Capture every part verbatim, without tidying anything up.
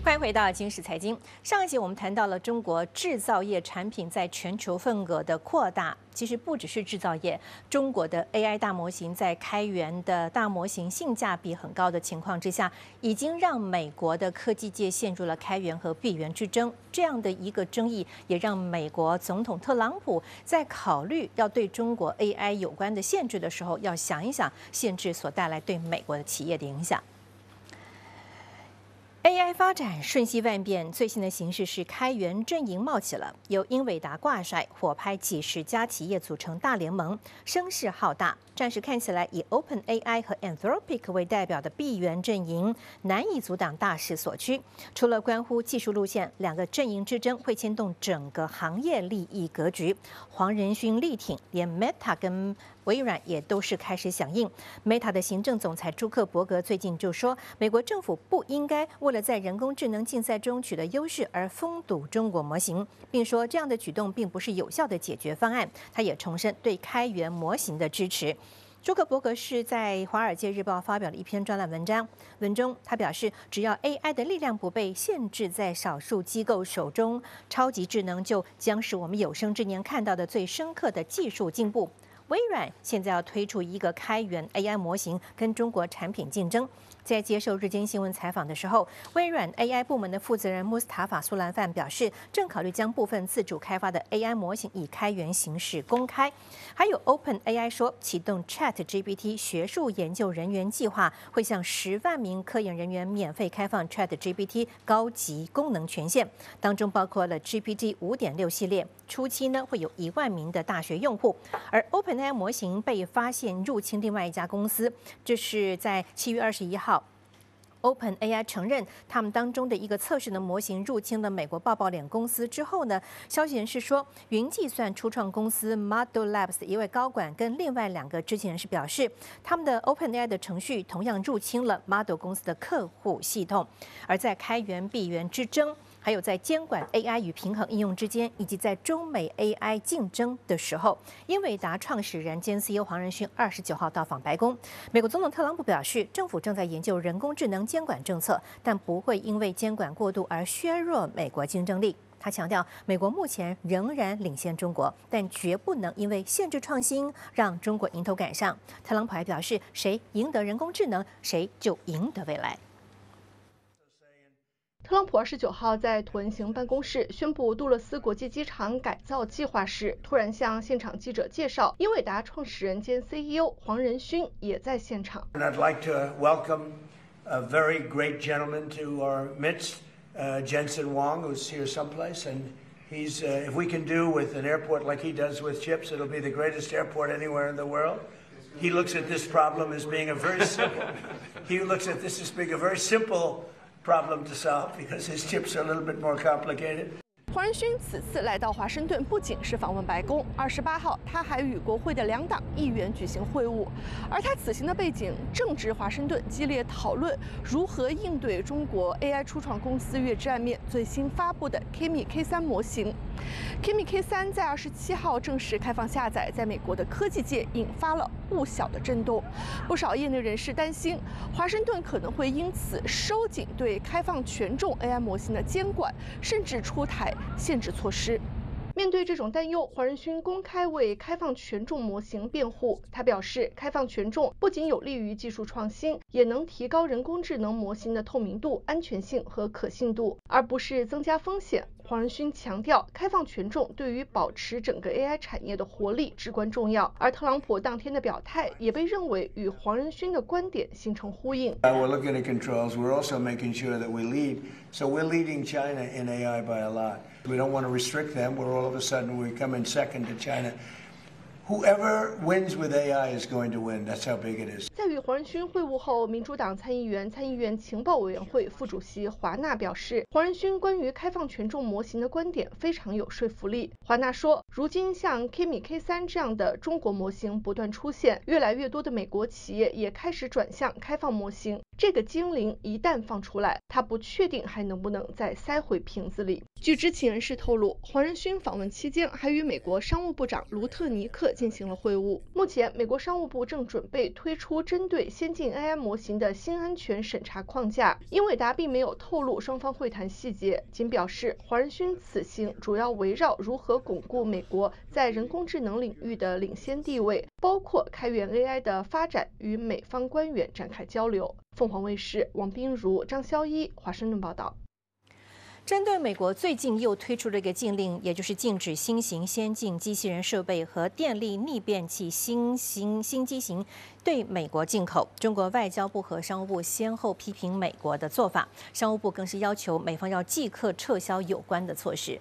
欢迎回到金石财经。上一集我们谈到了中国制造业产品在全球份额的扩大，其实不只是制造业，中国的 A I 大模型在开源的大模型性价比很高的情况之下，已经让美国的科技界陷入了开源和闭源之争。这样的一个争议，也让美国总统特朗普在考虑要对中国 A I 有关的限制的时候，要想一想限制所带来对美国的企业的影响。A I 发展瞬息万变，最新的形势是开源阵营冒起了，由英伟达挂帅，火拍几十家企业组成大联盟，声势浩大。暂时看起来，以 OpenAI 和 Anthropic 为代表的闭源阵营难以阻挡大势所趋。除了关乎技术路线，两个阵营之争会牵动整个行业利益格局。黄仁勋力挺，连 Meta 跟微软也都是开始响应。Meta 的行政总裁朱克伯格最近就说，美国政府不应该为了在人工智能竞赛中取得优势而封堵中国模型，并说这样的举动并不是有效的解决方案。他也重申对开源模型的支持。朱克伯格是在《华尔街日报》发表了一篇专栏文章，文中他表示，只要 A I 的力量不被限制在少数机构手中，超级智能就将是我们有生之年看到的最深刻的技术进步。微软现在要推出一个开源 A I 模型，跟中国产品竞争。在接受日经新闻采访的时候，微软 A I 部门的负责人穆斯塔法·苏兰范表示，正考虑将部分自主开发的 A I 模型以开源形式公开。还有 OpenAI 说，启动 ChatGPT 学术研究人员计划，会向十万名科研人员免费开放 ChatGPT 高级功能权限，当中包括了 G P T 五点六 系列。初期呢，会有一万名的大学用户。而 OpenAI 模型被发现入侵另外一家公司，这是在七月二十一号。OpenAI 承认，他们当中的一个测试的模型入侵了美国抱抱脸公司之后呢，消息人士说，云计算初创公司 Model Labs 一位高管跟另外两个知情人士表示，他们的 OpenAI 的程序同样入侵了 Model 公司的客户系统。而在开源闭源之争，还有在监管 A I 与平衡应用之间，以及在中美 A I 竞争的时候，英伟达创始人兼 C E O 黄仁勋二十九号到访白宫。美国总统特朗普表示，政府正在研究人工智能监管政策，但不会因为监管过度而削弱美国竞争力。他强调，美国目前仍然领先中国，但绝不能因为限制创新让中国迎头赶上。特朗普还表示，谁赢得人工智能，谁就赢得未来。 特朗普二十九号在椭圆形办公室宣布杜勒斯国际机场改造计划时，突然向现场记者介绍，英伟达创始人兼 C E O 黄仁勋也在现场。 And I'd like to welcome a very great gentleman to our midst, uh, Jensen Huang, who's here someplace, and he's uh, if we can do with an airport like he does with chips, it'll be the greatest airport anywhere in the world. He looks at this problem as being a very simple. He looks at this as being a very simple problem to solve because his chips are a little bit more complicated. 黄仁勋此次来到华盛顿，不仅是访问白宫，二十八号他还与国会的两党议员举行会晤。而他此行的背景正值华盛顿激烈讨论如何应对中国 A I 初创公司月之暗面最新发布的 Kimi K 三 模型。Kimi K 三在二十七号正式开放下载，在美国的科技界引发了不小的震动。不少业内人士担心，华盛顿可能会因此收紧对开放权重 A I 模型的监管，甚至出台限制措施。面对这种担忧，黄仁勋公开为开放权重模型辩护。他表示，开放权重不仅有利于技术创新，也能提高人工智能模型的透明度、安全性和可信度，而不是增加风险。黄仁勋强调，开放权重对于保持整个 A I 产业的活力至关重要。而特朗普当天的表态也被认为与黄仁勋的观点形成呼应。 We're looking at controls. We're also making sure that we lead. So we're leading China in A I by a lot. We don't want to restrict them, where all of a sudden we come in second to China. Whoever wins with A I is going to win. That's how big it is. 在与黄仁勋会晤后，民主党参议员、参议院情报委员会副主席华纳表示，黄仁勋关于开放权重模型的观点非常有说服力。华纳说，如今像 Kimi K 三 这样的中国模型不断出现，越来越多的美国企业也开始转向开放模型。 这个精灵一旦放出来，他不确定还能不能再塞回瓶子里。据知情人士透露，黄仁勋访问期间还与美国商务部长卢特尼克进行了会晤。目前，美国商务部正准备推出针对先进 A I 模型的新安全审查框架。英伟达并没有透露双方会谈细节，仅表示黄仁勋此行主要围绕如何巩固美国在人工智能领域的领先地位，包括开源 A I 的发展，与美方官员展开交流。凤凰卫视王彬如、张潇一华盛顿报道。 针对美国最近又推出了一个禁令，也就是禁止新型先进机器人设备和电力逆变器新型新机型对美国进口。中国外交部和商务部先后批评美国的做法，商务部更是要求美方要即刻撤销有关的措施。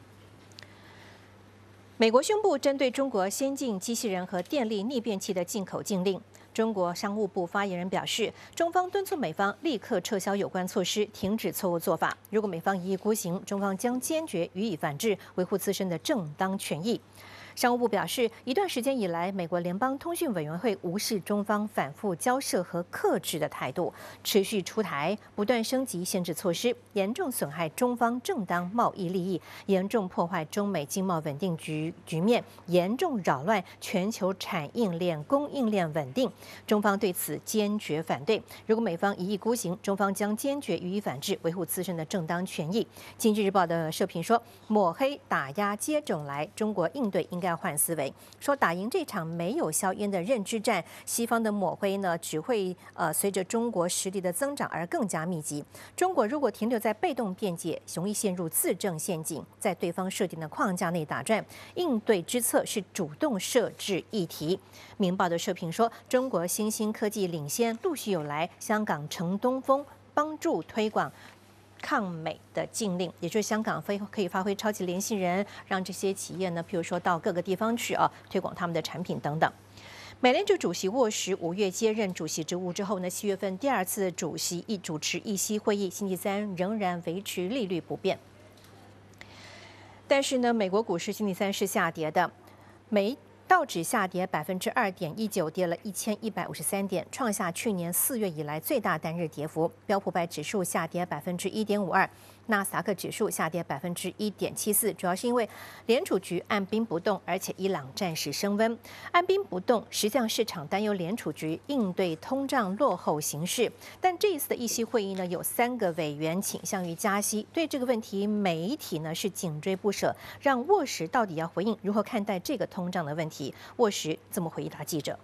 美国宣布针对中国先进机器人和电力逆变器的进口禁令。中国商务部发言人表示，中方敦促美方立刻撤销有关措施，停止错误做法。如果美方一意孤行，中方将坚决予以反制，维护自身的正当权益。商务部表示，一段时间以来，美国联邦通讯委员会无视中方反复交涉和克制的态度，持续出台不断升级限制措施，严重损害中方正当贸易利益，严重破坏中美经贸稳定局局面，严重扰乱全球产业链供应链稳定。中方对此坚决反对。如果美方一意孤行，中方将坚决予以反制，维护自身的正当权益。经济日报的社评说，抹黑打压接踵来，中国应对应该要换思维，说打赢这场没有硝烟的认知战，西方的抹黑呢只会呃随着中国实力的增长而更加密集。中国如果停留在被动辩解，容易陷入自证陷阱，在对方设定的框架内打转。应对之策是主动设置议题。明报的社评说，中国新兴科技领先，陆续有来，香港乘东风，帮助推广抗美的禁令，也就是香港可以发挥超级联系人，让这些企业呢，譬如说到各个地方去啊，推广他们的产品等等。美联储主席沃什五月接任主席职务之后呢，七月份第二次主席一主持议息会议，星期三仍然维持利率不变。但是呢，美国股市星期三是下跌的，美道指下跌百分之二点一九，跌了一千一百五十三点，创下去年四月以来最大单日跌幅。标普百指数下跌百分之一点五二，纳斯达克指数下跌百分之一点七四，主要是因为联储局按兵不动，而且伊朗战事升温。按兵不动，实际上市场担忧联储局应对通胀落后形势。但这一次的议息会议呢，有三个委员倾向于加息，对这个问题，媒体呢是紧追不舍，让沃什到底要回应如何看待这个通胀的问题。沃什这么回答记者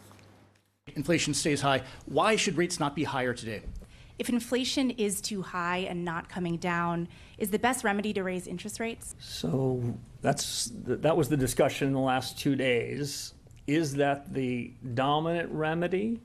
：Inflation stays high. Why should rates not be higher today? If inflation is too high and not coming down, is the best remedy to raise interest rates? So that's that was the discussion in the last two days. Is that the dominant remedy?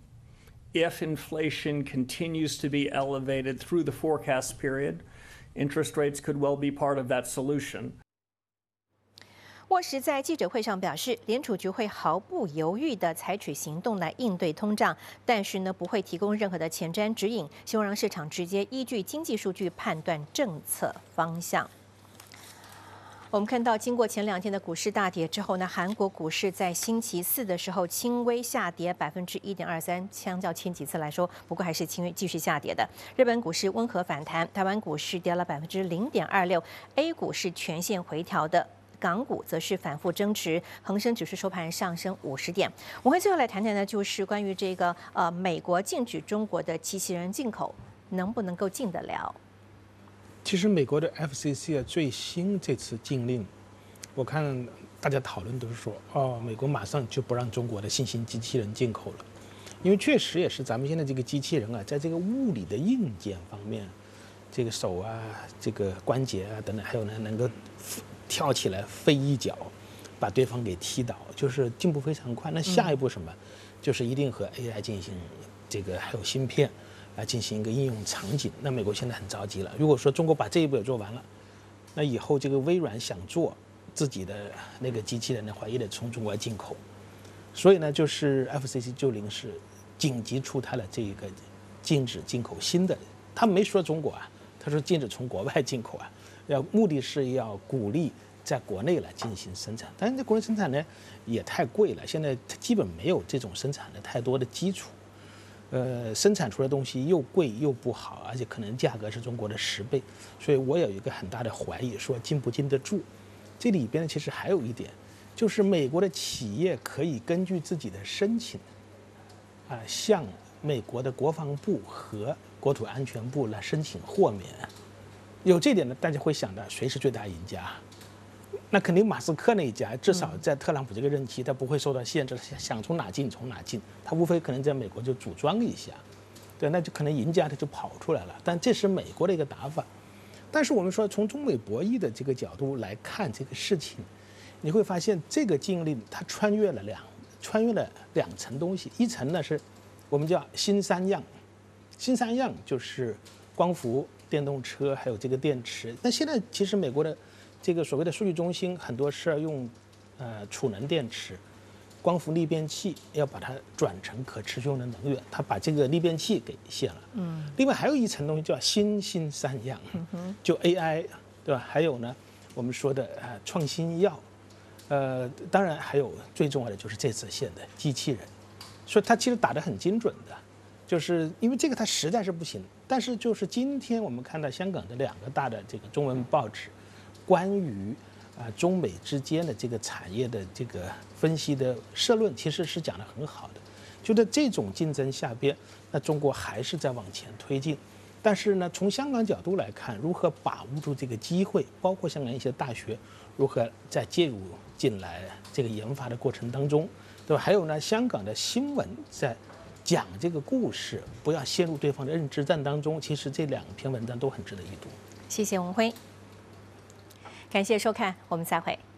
If inflation continues to be elevated through the forecast period, interest rates could well be part of that solution. 沃什在记者会上表示，联储局会毫不犹豫地采取行动来应对通胀，但是呢，不会提供任何的前瞻指引，希望让市场直接依据经济数据判断政策方向。我们看到，经过前两天的股市大跌之后呢，韩国股市在星期四的时候轻微下跌百分之一点二三，相较前几次来说，不过还是轻微继续下跌的。日本股市温和反弹，台湾股市跌了百分之零点二六 ，A 股是全线回调的。港股则是反复争持，恒生指数收盘上升五十点。我们会最后来谈谈呢，就是关于这个呃美国禁止中国的机器人进口，能不能够进得了？ 其实美国的 F C C 啊，最新这次禁令，我看大家讨论都是说，哦，美国马上就不让中国的新型机器人进口了，因为确实也是咱们现在这个机器人啊，在这个物理的硬件方面，这个手啊、这个关节啊等等，还有呢能够跳起来飞一脚，把对方给踢倒，就是进步非常快。那下一步什么？嗯、就是一定和 A I 进行这个，还有芯片来进行一个应用场景。那美国现在很着急了。如果说中国把这一步也做完了，那以后这个微软想做自己的那个机器人的话，也得从中国进口。所以呢，就是 F C C 就临时紧急出台了这一个禁止进口新的，他没说中国啊，他说禁止从国外进口啊。要目的是要鼓励在国内来进行生产，但是在国内生产呢也太贵了，现在基本没有这种生产的太多的基础， 呃，生产出来的东西又贵又不好，而且可能价格是中国的十倍，所以我有一个很大的怀疑，说经不经得住。这里边呢，其实还有一点，就是美国的企业可以根据自己的申请，啊，向美国的国防部和国土安全部来申请豁免。有这点呢，大家会想到谁是最大赢家？那肯定马斯克那一家，至少在特朗普这个任期，他不会受到限制，想从哪进从哪进，他无非可能在美国就组装一下，对，那就可能赢家他就跑出来了。但这是美国的一个打法。但是我们说从中美博弈的这个角度来看这个事情，你会发现这个禁令它穿越了两穿越了两层东西，一层呢是我们叫新三样，新三样就是光伏、电动车还有这个电池。那现在其实美国的这个所谓的数据中心很多是要用呃储能电池、光伏逆变器，要把它转成可持续用的能源，它把这个逆变器给卸了。嗯。另外还有一层东西叫新新三样，就 A I， 对吧？还有呢，我们说的呃创新药，呃，当然还有最重要的就是这次线的机器人，所以它其实打得很精准的，就是因为这个它实在是不行。但是就是今天我们看到香港的两个大的这个中文报纸。关于啊中美之间的这个产业的这个分析的社论，其实是讲得很好的。就在这种竞争下边，那中国还是在往前推进。但是呢，从香港角度来看，如何把握住这个机会，包括香港一些大学如何在介入进来这个研发的过程当中，对吧？还有呢，香港的新闻在讲这个故事，不要陷入对方的认知战当中。其实这两篇文章都很值得一读。 谢谢文辉。感谢收看，我们再会。